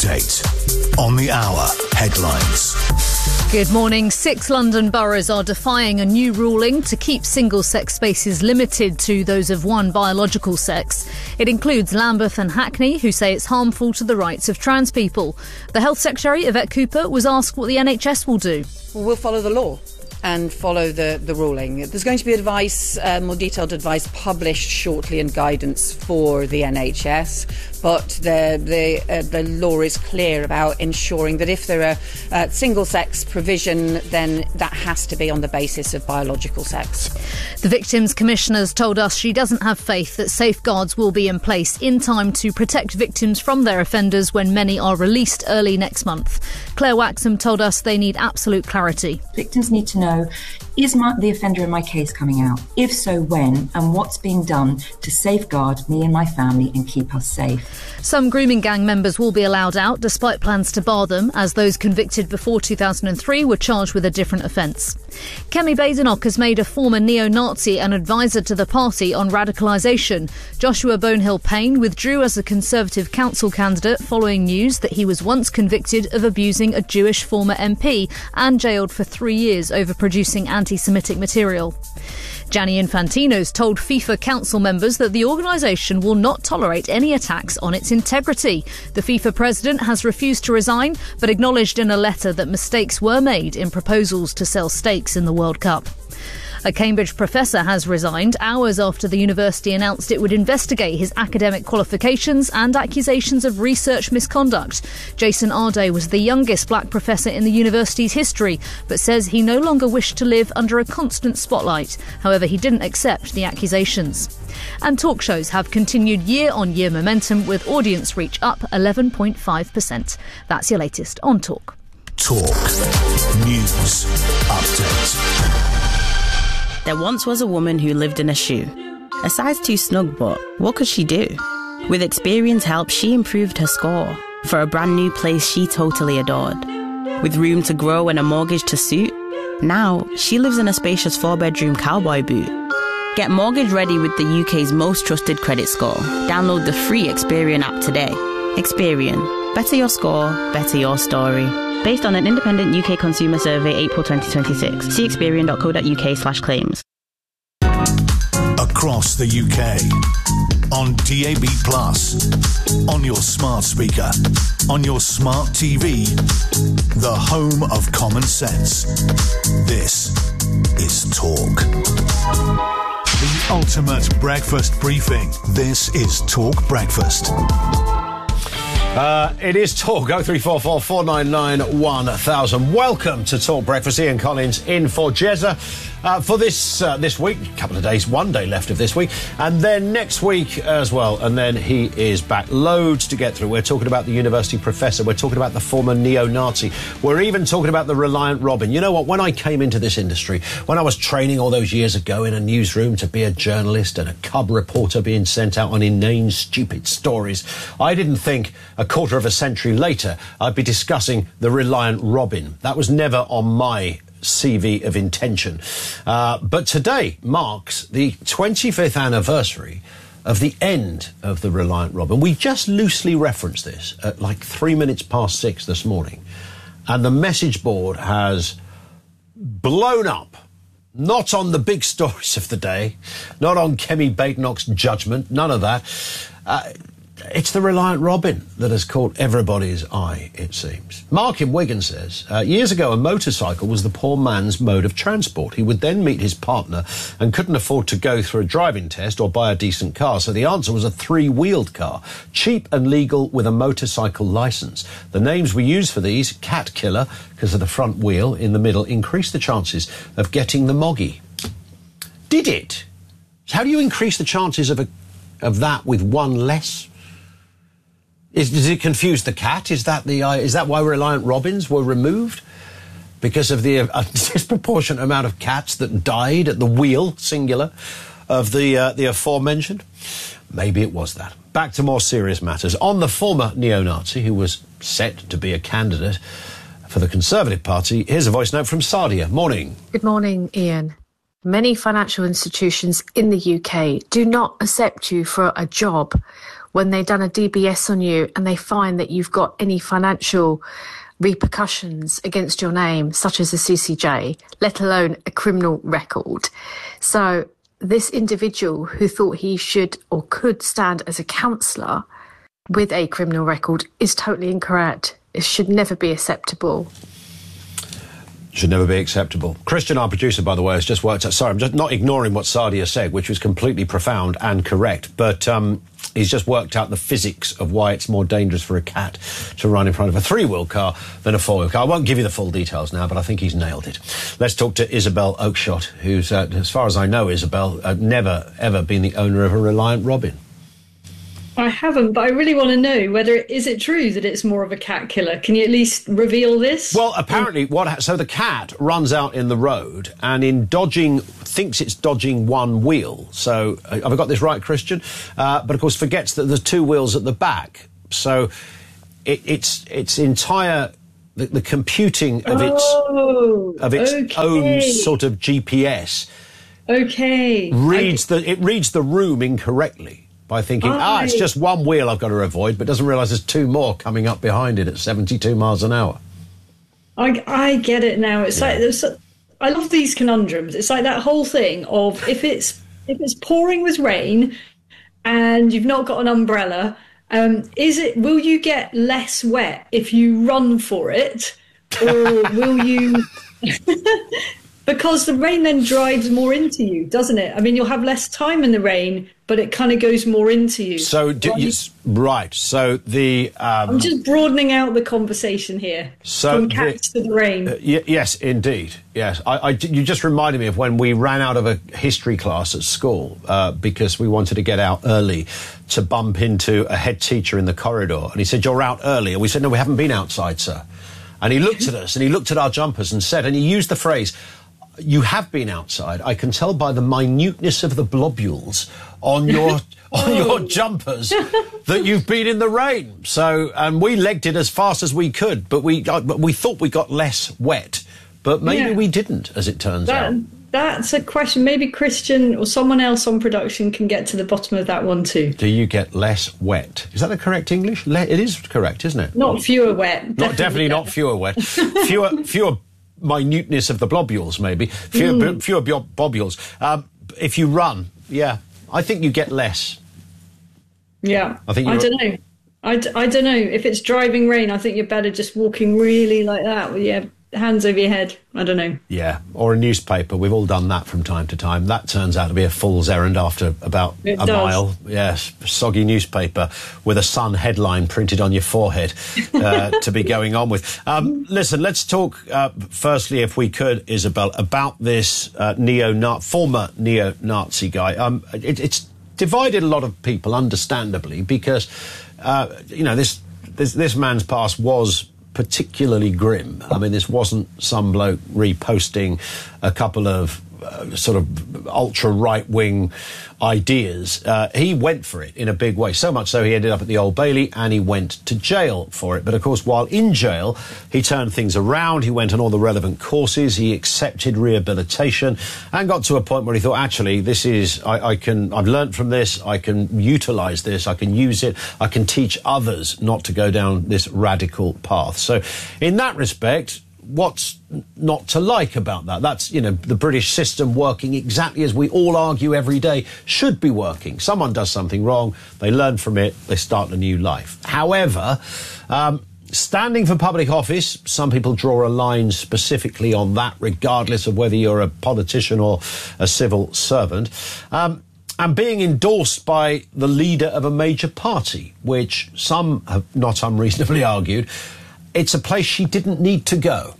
update on the hour headlines. Good morning. 6 London boroughs are defying a new ruling to keep single-sex spaces limited to those of one biological sex. It includes Lambeth and Hackney, who say it's harmful to the rights of trans people. The Health Secretary, Yvette Cooper, was asked what the NHS will do. Well, we'll follow the law and follow the ruling. There's going to be advice, more detailed advice, published shortly and guidance for the NHS. But the law is clear about ensuring that if there are single-sex provision, then that has to be on the basis of biological sex. The Victims Commissioner's told us she doesn't have faith that safeguards will be in place in time to protect victims from their offenders when many are released early next month. Claire Waxham told us they need absolute clarity. Victims need to know, is the offender in my case coming out? If so, when? And what's being done to safeguard me and my family and keep us safe? Some grooming gang members will be allowed out despite plans to bar them, as those convicted before 2003 were charged with a different offence. Kemi Badenoch has made a former neo-Nazi an advisor to the party on radicalisation. Joshua Bonehill-Payne withdrew as a Conservative council candidate following news that he was once convicted of abusing a Jewish former MP and jailed for 3 years over producing anti-Semitic material. Gianni Infantino's told FIFA council members that the organisation will not tolerate any attacks on its integrity. The FIFA president has refused to resign, but acknowledged in a letter that mistakes were made in proposals to sell stakes in the World Cup. A Cambridge professor has resigned hours after the university announced it would investigate his academic qualifications and accusations of research misconduct. Jason Arday was the youngest black professor in the university's history, but says he no longer wished to live under a constant spotlight. However, he didn't accept the accusations. And talk shows have continued year-on-year momentum, with audience reach up 11.5%. That's your latest on Talk. Talk News Update. There once was a woman who lived in a shoe. A size too snug, but what could she do? With Experian's help, she improved her score for a brand new place she totally adored. With room to grow and a mortgage to suit, now she lives in a spacious 4-bedroom cowboy boot. Get mortgage ready with the UK's most trusted credit score. Download the free Experian app today. Experian. Better your score, better your story. Based on an independent UK consumer survey, April 2026. See experian.co.uk/claims. Across the UK. On DAB+, on your smart speaker, on your smart TV, the home of common sense. This is Talk. The ultimate breakfast briefing. This is Talk Breakfast. It is Talk. 0344 499 1000. Welcome to Talk Breakfast. Ian Collins in for Jezza for this week. A couple of days, 1 day left of this week, and then next week as well. And then he is back. Loads to get through. We're talking about the university professor. We're talking about the former neo-Nazi. We're even talking about the Reliant Robin. You know what? When I came into this industry, when I was training all those years ago in a newsroom to be a journalist and a cub reporter being sent out on inane, stupid stories, I didn't think a quarter of a century later I'd be discussing the Reliant Robin. That was never on my CV of intention. But today marks the 25th anniversary of the end of the Reliant Robin. We just loosely referenced this at like 6:03 this morning. And the message board has blown up. Not on the big stories of the day, not on Kemi Badenoch's judgment, none of that. It's the Reliant Robin that has caught everybody's eye, it seems. Mark in Wigan says, years ago a motorcycle was the poor man's mode of transport. He would then meet his partner and couldn't afford to go through a driving test or buy a decent car, so the answer was a 3-wheeled car, cheap and legal with a motorcycle licence. The names we use for these, Cat Killer, because of the front wheel in the middle, increased the chances of getting the moggy. Did it? How do you increase the chances of that with one less? Does it confuse the cat? Is that why Reliant Robins were removed? Because of the disproportionate amount of cats that died at the wheel, singular, of the aforementioned? Maybe it was that. Back to more serious matters. On the former neo-Nazi who was set to be a candidate for the Conservative Party, here's a voice note from Sadia. Morning. Good morning, Ian. Many financial institutions in the UK do not accept you for a job when they've done a DBS on you and they find that you've got any financial repercussions against your name, such as a CCJ, let alone a criminal record. So this individual who thought he should or could stand as a counsellor with a criminal record is totally incorrect. It should never be acceptable. Should never be acceptable. Christian, our producer, by the way, has just worked out... Sorry, I'm just not ignoring what Sadia said, which was completely profound and correct, but he's just worked out the physics of why it's more dangerous for a cat to run in front of a three-wheel car than a four-wheel car. I won't give you the full details now, but I think he's nailed it. Let's talk to Isabel Oakeshott, who's, as far as I know, Isabel, never, ever been the owner of a Reliant Robin. I haven't, but I really want to know whether is it true that it's more of a cat killer? Can you at least reveal this? Well, apparently, so the cat runs out in the road and thinks it's dodging one wheel. So, have I got this right, Christian? But of course forgets that there's two wheels at the back. So, it's entire the computing of its own sort of GPS. Okay. It reads the room incorrectly. By thinking, it's just one wheel I've got to avoid, but doesn't realise there's two more coming up behind it at 72 miles an hour. I get it now. It's like I love these conundrums. It's like that whole thing of if it's pouring with rain and you've not got an umbrella, will you get less wet if you run for it, or will you? Because the rain then drives more into you, doesn't it? I mean, you'll have less time in the rain, but it kind of goes more into you. So, right. So I'm just broadening out the conversation here. From cats to the rain. Yes, indeed. Yes. You just reminded me of when we ran out of a history class at school because we wanted to get out early to bump into a head teacher in the corridor. And he said, "You're out early." And we said, "No, we haven't been outside, sir." And he looked at us and he looked at our jumpers and said, and he used the phrase, "You have been outside. I can tell by the minuteness of the globules on your jumpers that you've been in the rain." So, and we legged it as fast as we could, but we thought we got less wet, but maybe we didn't, as it turns out. That's a question. Maybe Christian or someone else on production can get to the bottom of that one too. Do you get less wet? Is that the correct English? It is correct, isn't it? Not fewer wet. Definitely not fewer wet. Fewer minuteness of the globules, maybe. Fewer bobules. If you run, I think you get less. Yeah. I don't know. I don't know. If it's driving rain, I think you're better just walking really like that with your hands over your head. I don't know. Yeah, or a newspaper. We've all done that from time to time. That turns out to be a fool's errand after about a mile. Yes, soggy newspaper with a Sun headline printed on your forehead to be going on with. Listen, let's talk firstly, if we could, Isabel, about this former neo-Nazi guy. It's divided a lot of people, understandably, because this man's past was particularly grim. I mean, this wasn't some bloke reposting a couple of sort of ultra right-wing ideas. He went for it in a big way, so much so he ended up at the Old Bailey and he went to jail for it. But of course, while in jail, he turned things around. He went on all the relevant courses. He accepted rehabilitation and got to a point where he thought, actually, this is, I've learnt from this. I can utilise this. I can use it. I can teach others not to go down this radical path. So in that respect, what's not to like about that? That's, the British system working exactly as we all argue every day should be working. Someone does something wrong, they learn from it, they start a new life. However, standing for public office, some people draw a line specifically on that, regardless of whether you're a politician or a civil servant. And being endorsed by the leader of a major party, which some have not unreasonably argued, it's a place she didn't need to go.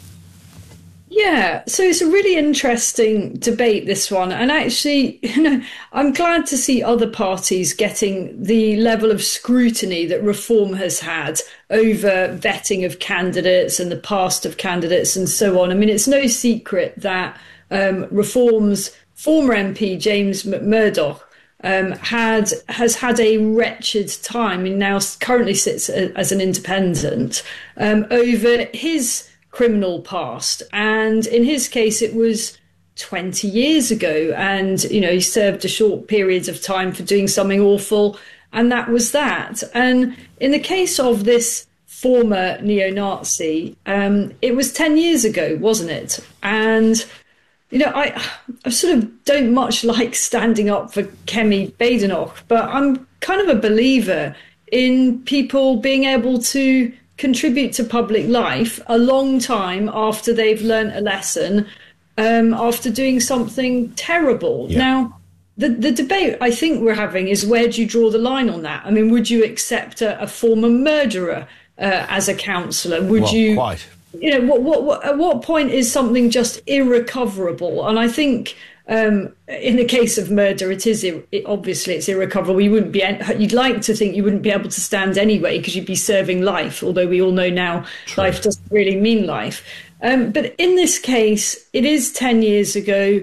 Yeah, so it's a really interesting debate, this one. And actually, I'm glad to see other parties getting the level of scrutiny that Reform has had over vetting of candidates and the past of candidates and so on. I mean, it's no secret that Reform's former MP, James McMurdoch, has had a wretched time and now currently sits as an independent over his criminal past. And in his case, it was 20 years ago. And, he served a short period of time for doing something awful. and that was that. And in the case of this former neo-Nazi, it was 10 years ago, wasn't it? And I sort of don't much like standing up for Kemi Badenoch, but I'm kind of a believer in people being able to contribute to public life a long time after they've learnt a lesson, after doing something terrible. Yeah. Now, the debate I think we're having is, where do you draw the line on that? I mean, would you accept a former murderer as a counsellor? Would you? Quite. At what point is something just irrecoverable? And I think in the case of murder, obviously it's irrecoverable. You'd like to think you wouldn't be able to stand anyway, because you'd be serving life, although we all know now life doesn't really mean life. But in this case, it is 10 years ago.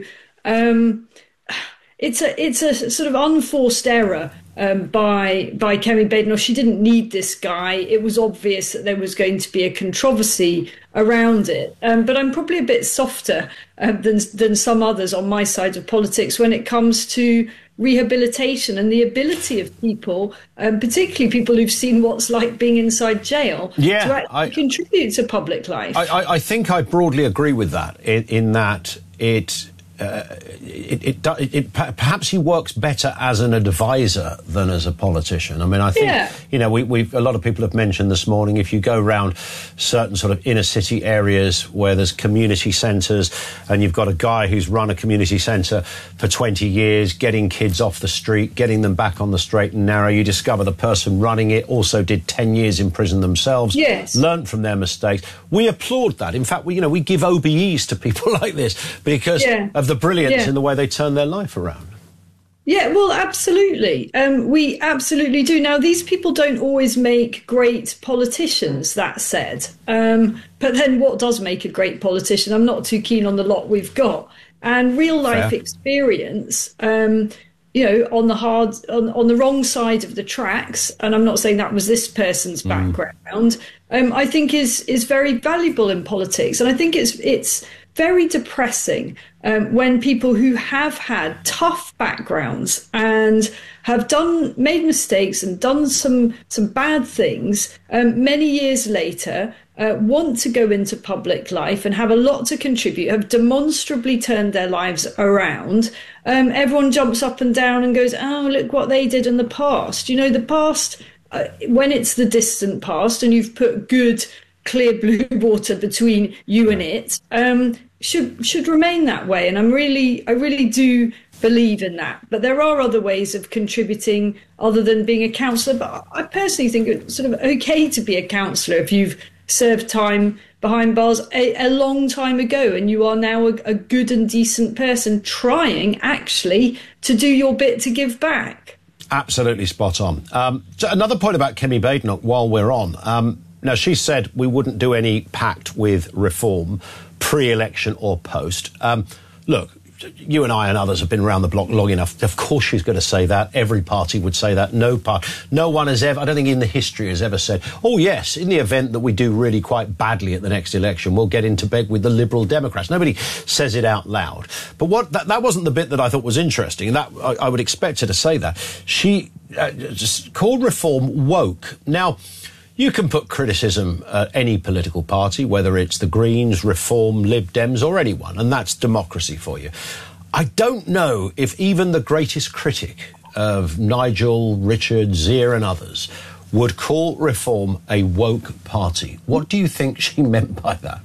It's a sort of unforced error by Kemi Badenoch. She didn't need this guy. It was obvious that there was going to be a controversy around it. But I'm probably a bit softer than some others on my side of politics when it comes to rehabilitation and the ability of people, particularly people who've seen what's like being inside jail, to actually contribute to public life. I think I broadly agree with that, in that perhaps he works better as an advisor than as a politician. I mean, I think, we've a lot of people have mentioned this morning, if you go around certain sort of inner city areas where there's community centres, and you've got a guy who's run a community centre for 20 years, getting kids off the street, getting them back on the straight and narrow, you discover the person running it also did 10 years in prison themselves, learnt from their mistakes. We applaud that. In fact, we give OBEs to people like this because of the brilliance in the way they turn their life around. Yeah, well, absolutely. We absolutely do. Now, these people don't always make great politicians, that said. But then what does make a great politician? I'm not too keen on the lot we've got. And real life experience, on the wrong side of the tracks, and I'm not saying that was this person's background, I think is very valuable in politics. And I think it's very depressing when people who have had tough backgrounds and have made mistakes and done some bad things, many years later want to go into public life and have a lot to contribute, have demonstrably turned their lives around. Everyone jumps up and down and goes, oh, look what they did in the past. The past, when it's the distant past and you've put good, clear blue water between you and it, should remain that way. And I really do believe in that. But there are other ways of contributing other than being a counsellor. But I personally think it's sort of okay to be a counsellor if you've served time behind bars a long time ago and you are now a good and decent person trying actually to do your bit to give back. Absolutely spot on. So another point about Kemi Badenoch while we're on. Now, she said we wouldn't do any pact with Reform, pre-election or post. Look, you and I and others have been around the block long enough. Of course she's going to say that. Every party would say that. No one has ever, I don't think in the history has ever said, oh, yes, in the event that we do really quite badly at the next election, we'll get into bed with the Liberal Democrats. Nobody says it out loud. But that wasn't the bit that I thought was interesting. And that I would expect her to say that. She just called Reform woke. Now, you can put criticism at any political party, whether it's the Greens, Reform, Lib Dems or anyone, and that's democracy for you. I don't know if even the greatest critic of Nigel, Richard, Zier and others would call Reform a woke party. What do you think she meant by that?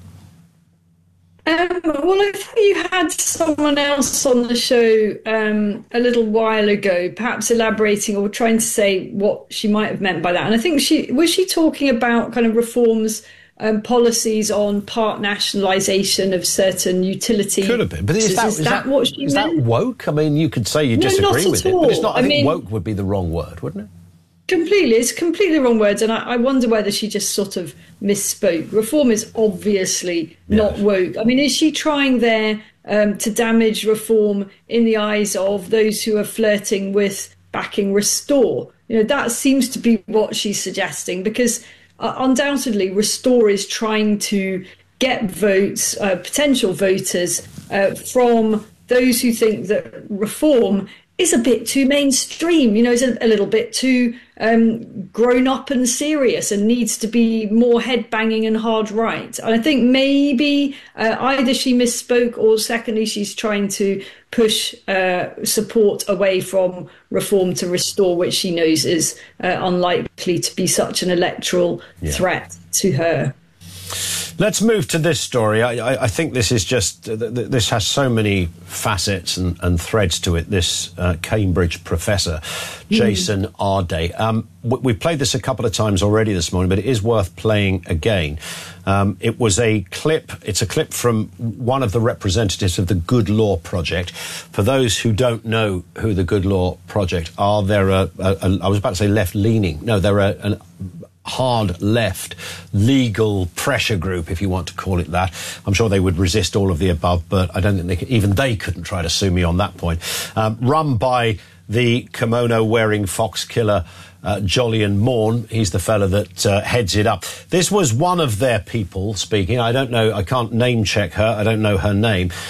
Well, I think you had someone else on the show a little while ago, perhaps elaborating or trying to say what she might have meant by that. And I think she was talking about kind of Reform's policies on part nationalisation of certain utilities. Could have been, but is that what she meant? Is that woke? I mean, you could say you disagree with it, but it's not. I think woke would be the wrong word, wouldn't it? Completely. It's completely the wrong words, and I wonder whether she just sort of misspoke. Reform is obviously not woke. I mean, is she trying there to damage Reform in the eyes of those who are flirting with backing Restore? That seems to be what she's suggesting, because undoubtedly Restore is trying to get votes, potential voters, from those who think that Reform is a bit too mainstream, is a little bit too grown up and serious and needs to be more head-banging and hard right. And I think maybe either she misspoke or secondly, she's trying to push support away from Reform to Restore, which she knows is unlikely to be such an electoral threat to her. Let's move to this story. I think this is this has so many facets and threads to it, this Cambridge professor, Jason Arday. We played this a couple of times already this morning, but it is worth playing again. It was a clip. It's a clip from one of the representatives of the Good Law Project. For those who don't know who the Good Law Project are, they're I was about to say left-leaning. No, they're an hard left legal pressure group, if you want to call it that. I'm sure they would resist all of the above, but I don't think even they couldn't try to sue me on that point. Run by the kimono-wearing fox killer Jolyon Morn. He's the fella that heads it up. This was one of their people speaking. I don't know, I can't name check her. I don't know her name.